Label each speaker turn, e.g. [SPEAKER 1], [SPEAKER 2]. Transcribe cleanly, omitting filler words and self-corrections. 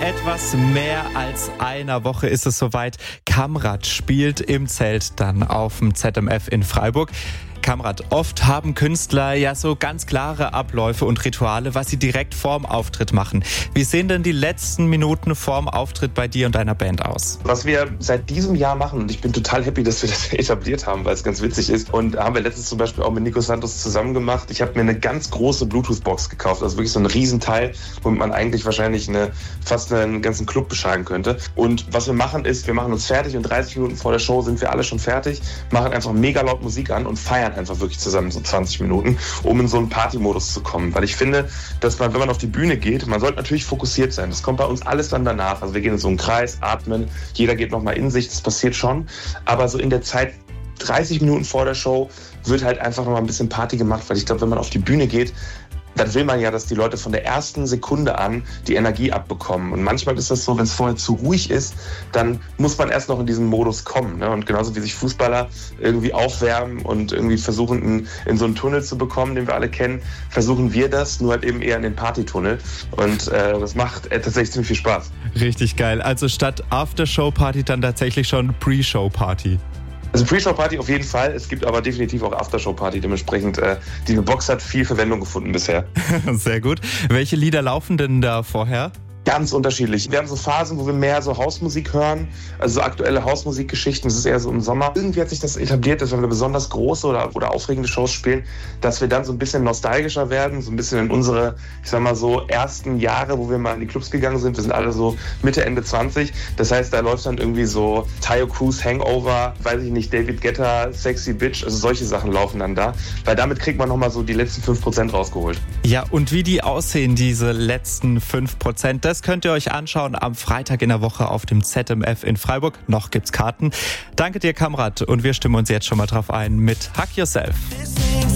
[SPEAKER 1] etwas mehr als einer Woche ist es soweit. Kamrat spielt im Zelt dann auf dem ZMF in Freiburg. Kamrat, oft haben Künstler ja so ganz klare Abläufe und Rituale, was sie direkt vorm Auftritt machen. Wie sehen denn die letzten Minuten vorm Auftritt bei dir und deiner Band aus?
[SPEAKER 2] Was wir seit diesem Jahr machen, und ich bin total happy, dass wir das etabliert haben, weil es ganz witzig ist, und haben wir letztens zum Beispiel auch mit Nico Santos zusammen gemacht. Ich habe mir eine ganz große Bluetooth-Box gekauft, also wirklich so ein Riesenteil, womit man eigentlich wahrscheinlich fast einen ganzen Club beschreiben könnte. Und was wir machen ist, wir machen uns fertig und 30 Minuten vor der Show sind wir alle schon fertig, machen einfach mega laut Musik an und feiern einfach wirklich zusammen so 20 Minuten, um in so einen Partymodus zu kommen. Weil ich finde, dass man, wenn man auf die Bühne geht, man sollte natürlich fokussiert sein. Das kommt bei uns alles dann danach. Also wir gehen in so einen Kreis, atmen, jeder geht nochmal in sich, das passiert schon. Aber so in der Zeit 30 Minuten vor der Show wird halt einfach nochmal ein bisschen Party gemacht, weil ich glaube, wenn man auf die Bühne geht, dann will man ja, dass die Leute von der ersten Sekunde an die Energie abbekommen. Und manchmal ist das so, wenn es vorher zu ruhig ist, dann muss man erst noch in diesen Modus kommen. Ne? Und genauso wie sich Fußballer irgendwie aufwärmen und irgendwie versuchen, in so einen Tunnel zu bekommen, den wir alle kennen, versuchen wir das, nur halt eben eher in den Partytunnel. Und das macht tatsächlich ziemlich viel Spaß.
[SPEAKER 1] Richtig geil. Also statt Aftershow-Party dann tatsächlich schon Pre-Show-Party.
[SPEAKER 2] Also Pre-Show-Party auf jeden Fall. Es gibt aber definitiv auch Aftershow-Party. Dementsprechend, die Box hat viel Verwendung gefunden bisher.
[SPEAKER 1] Sehr gut. Welche Lieder laufen denn da vorher?
[SPEAKER 2] Ganz unterschiedlich. Wir haben so Phasen, wo wir mehr so Hausmusik hören, also so aktuelle Hausmusikgeschichten. Das ist eher so im Sommer. Irgendwie hat sich das etabliert, dass wenn wir besonders große oder aufregende Shows spielen, dass wir dann so ein bisschen nostalgischer werden, so ein bisschen in unsere, ich sag mal so, ersten Jahre, wo wir mal in die Clubs gegangen sind. Wir sind alle so Mitte, Ende 20. Das heißt, da läuft dann irgendwie so Tayo Cruz, Hangover, weiß ich nicht, David Guetta, Sexy Bitch, also solche Sachen laufen dann da, weil damit kriegt man nochmal so die letzten 5% rausgeholt.
[SPEAKER 1] Ja, und wie die aussehen, diese letzten 5%, das könnt ihr euch anschauen am Freitag in der Woche auf dem ZMF in Freiburg. Noch gibt's Karten. Danke dir, Kamrat. Und wir stimmen uns jetzt schon mal drauf ein mit Hug Yourself.